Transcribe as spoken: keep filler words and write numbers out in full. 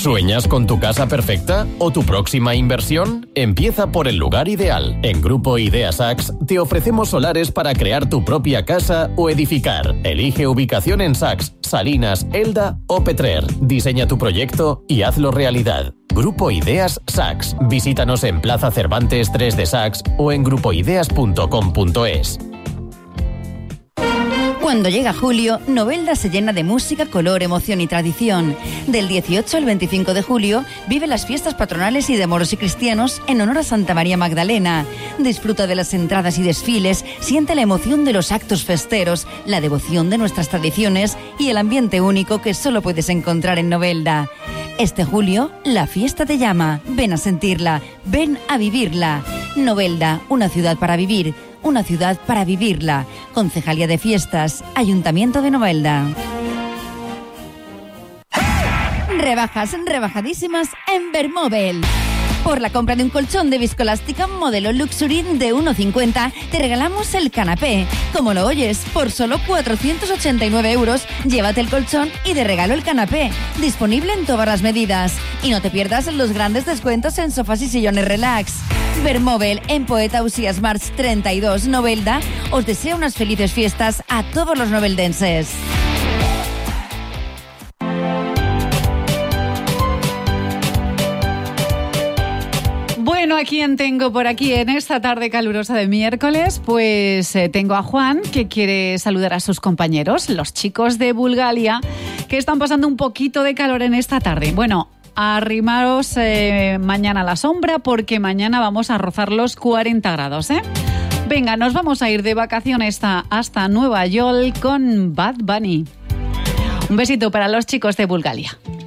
¿Sueñas con tu casa perfecta o tu próxima inversión? Empieza por el lugar ideal. En Grupo Idea Sachs te ofrecemos solares para crear tu propia casa o edificar. Elige ubicación en Sachs, Salinas, Elda o Petrer. Diseña tu proyecto y hazlo realidad. Grupo Ideas Sachs. Visítanos en Plaza Cervantes tres de Sachs o en grupo ideas punto com punto es. Cuando llega julio, Novelda se llena de música, color, emoción y tradición. Del dieciocho al veinticinco de julio, vive las fiestas patronales y de moros y cristianos en honor a Santa María Magdalena. Disfruta de las entradas y desfiles, siente la emoción de los actos festeros, la devoción de nuestras tradiciones y el ambiente único que solo puedes encontrar en Novelda. Este julio, la fiesta te llama. Ven a sentirla, ven a vivirla. Novelda, una ciudad para vivir, una ciudad para vivirla. Concejalía de Fiestas, Ayuntamiento de Novelda. Rebajas rebajadísimas en Vermobile. Por la compra de un colchón de viscoelástica modelo Luxury de uno cincuenta, te regalamos el canapé. Como lo oyes, por solo cuatrocientos ochenta y nueve euros, llévate el colchón y de regalo el canapé. Disponible en todas las medidas. Y no te pierdas los grandes descuentos en sofás y sillones relax. Vermobile, en Poeta Usías March treinta y dos, Novelda, os desea unas felices fiestas a todos los noveldenses. Bueno, ¿a quién tengo por aquí en esta tarde calurosa de miércoles? Pues eh, tengo a Juan, que quiere saludar a sus compañeros, los chicos de Bulgaria, que están pasando un poquito de calor en esta tarde. Bueno, arrimaros eh, mañana a la sombra, porque mañana vamos a rozar los cuarenta grados, ¿eh? Venga, nos vamos a ir de vacaciones hasta, hasta Nueva York con Bad Bunny. Un besito para los chicos de Bulgaria.